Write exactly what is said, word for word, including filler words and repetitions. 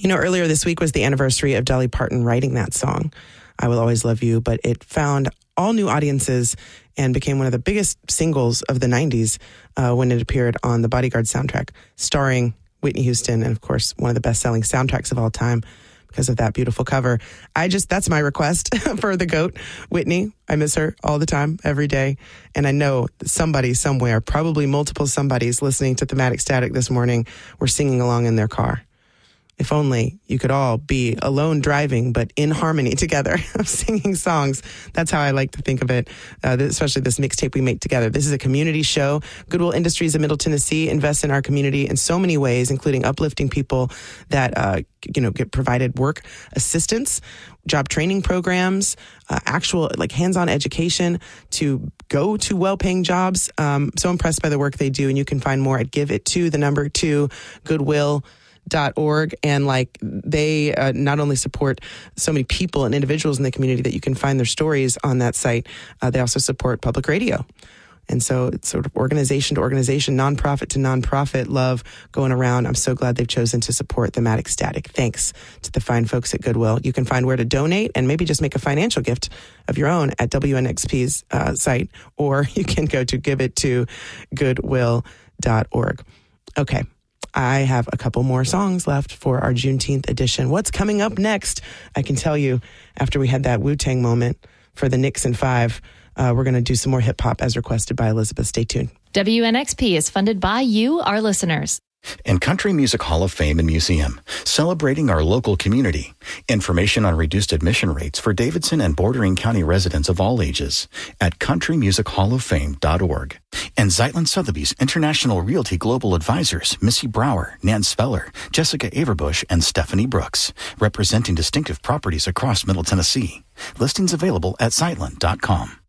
You know, earlier this week was the anniversary of Dolly Parton writing that song, I Will Always Love You, but it found all new audiences and became one of the biggest singles of the nineties uh, when it appeared on the Bodyguard soundtrack, starring Whitney Houston, and of course, one of the best-selling soundtracks of all time because of that beautiful cover. I just, that's my request for the GOAT, Whitney. I miss her all the time, every day. And I know somebody somewhere, probably multiple somebodies listening to Thematic Static this morning were singing along in their car. If only you could all be alone driving, but in harmony together, singing songs. That's how I like to think of it, uh, especially this mixtape we make together. This is a community show. Goodwill Industries of Middle Tennessee invests in our community in so many ways, including uplifting people that, uh, you know, get provided work assistance, job training programs, uh, actual like hands-on education to go to well-paying jobs. Um, so impressed by the work they do. And you can find more at Give It To, the number two, Goodwill. Dot org, and like they uh, not only support so many people and individuals in the community that you can find their stories on that site, uh, they also support public radio. And so it's sort of organization to organization, nonprofit to nonprofit love going around. I'm so glad they've chosen to support Thematic Static. Thanks to the fine folks at Goodwill. You can find where to donate and maybe just make a financial gift of your own at W N X P's uh, site, or you can go to give it to goodwill dot org. Okay. I have a couple more songs left for our Juneteenth edition. What's coming up next? I can tell you after we had that Wu-Tang moment for the Nixon Five, uh, we're going to do some more hip hop as requested by Elizabeth. Stay tuned. W N X P is funded by you, our listeners. And Country Music Hall of Fame and Museum, celebrating our local community. Information on reduced admission rates for Davidson and bordering county residents of all ages at country music hall of fame dot org. And Zeitlin Sotheby's International Realty Global Advisors, Missy Brower, Nan Speller, Jessica Averbush, and Stephanie Brooks, representing distinctive properties across Middle Tennessee. Listings available at zeitlin dot com.